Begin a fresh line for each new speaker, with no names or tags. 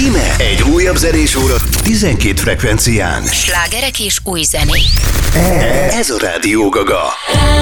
Íme egy újabb zenés óra 12 frekvencián.
Slágerek és új zenék.
Ez a Rádió Gaga.